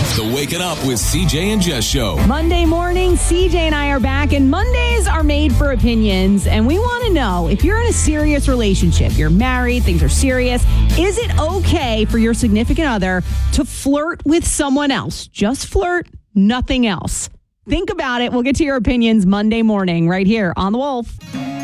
The Waking Up with CJ and Jess show. Monday morning, CJ and I are back, and Mondays are made for opinions. And we want to know, if you're in a serious relationship, you're married, things are serious, is it okay for your significant other to flirt with someone else? Just flirt, nothing else. Think about it. We'll get to your opinions Monday morning right here on The Wolf.